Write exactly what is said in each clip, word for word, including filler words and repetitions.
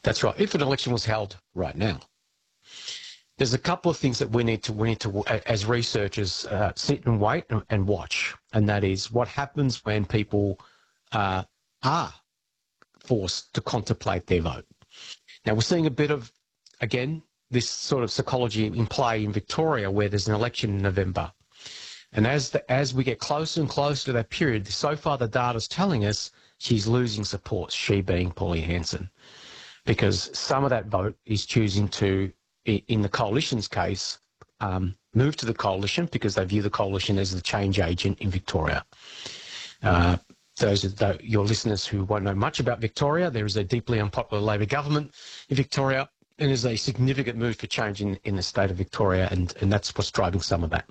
That's right. If an election was held right now, there's a couple of things that we need to, we need to as researchers, uh, sit and wait and, and watch. And that is what happens when people uh, are forced to contemplate their vote. Now, we're seeing a bit of, again, this sort of psychology in play in Victoria where there's an election in November. And as the, as we get closer and closer to that period, so far the data's telling us she's losing support, she being Pauline Hanson, because some of that vote is choosing to, in the coalition's case, um, move to the coalition because they view the coalition as the change agent in Victoria. Uh, those are the, your listeners who won't know much about Victoria, there is a deeply unpopular Labor government in Victoria, and there's a significant move for change in, in the state of Victoria, and, and that's what's driving some of that.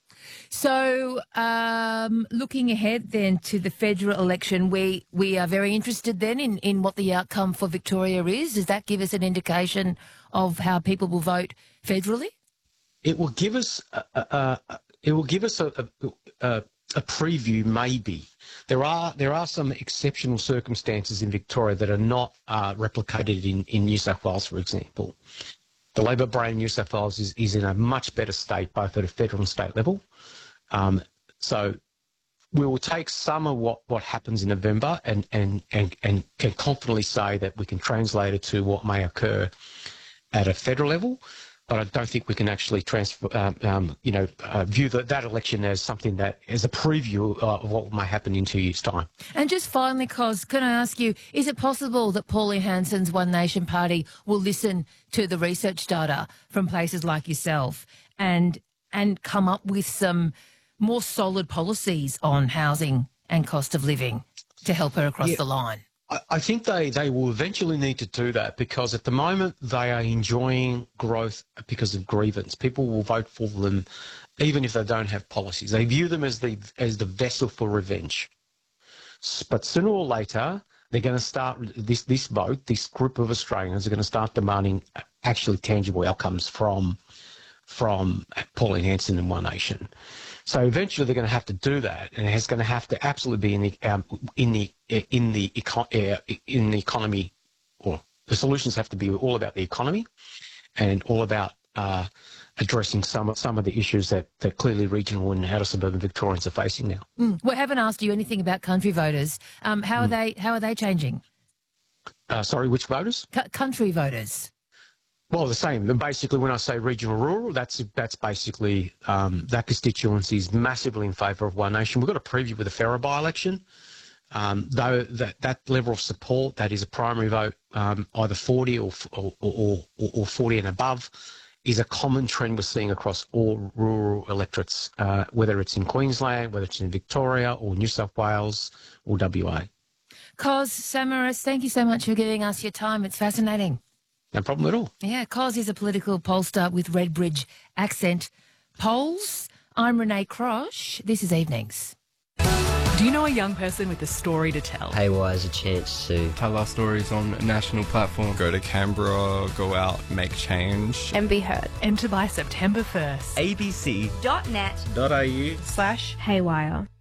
So, um, looking ahead then to the federal election, we, we are very interested then in, in what the outcome for Victoria is. Does that give us an indication of how people will vote federally? It will give us a, a, a it will give us a, a, a preview, maybe. There are there are some exceptional circumstances in Victoria that are not uh, replicated in, in New South Wales, for example. The Labor brain in New South Wales is, is in a much better state, both at a federal and state level. Um, so we will take some of what, what happens in November and, and, and, and can confidently say that we can translate it to what may occur at a federal level. But I don't think we can actually transfer, um, um, you know, uh, view the, that election as something that is a preview uh, of what may happen in two years' time. And just finally, Cos, can I ask you, is it possible that Pauline Hanson's One Nation Party will listen to the research data from places like yourself and and come up with some more solid policies on housing and cost of living to help her across yeah. the line? I think they, they will eventually need to do that because at the moment they are enjoying growth because of grievance. People will vote for them even if they don't have policies. They view them as the as the vessel for revenge. But sooner or later, they're going to start, this, this vote, this group of Australians are going to start demanding actually tangible outcomes from, from Pauline Hanson and One Nation. So eventually they're going to have to do that, and it's going to have to absolutely be in the um, in the in the eco- uh, in the economy, or the solutions have to be all about the economy, and all about uh, addressing some some of the issues that, that clearly regional and outer suburban Victorians are facing now. Mm. We haven't asked you anything about country voters. Um, how mm. are they? How are they changing? Uh, sorry, which voters? C- country voters. Well, the same. Basically, when I say regional rural, that's that's basically um, that constituency is massively in favour of One Nation. We've got a preview with the Farrer by-election. Um, though that, that level of support, that is a primary vote, um, either forty or, or, or, or forty and above, is a common trend we're seeing across all rural electorates, uh, whether it's in Queensland, whether it's in Victoria or New South Wales or W A. Cos Samaras, thank you so much for giving us your time. It's fascinating. No problem at all. Yeah, Cos is a political pollster with Redbridge Accent Polls. I'm Renee Crosh. This is Evenings. Do you know a young person with a story to tell? Haywire is a chance to tell our stories on a national platform. Go to Canberra, go out, make change. And be heard. Enter by September first. abc dot net dot a u slash Haywire.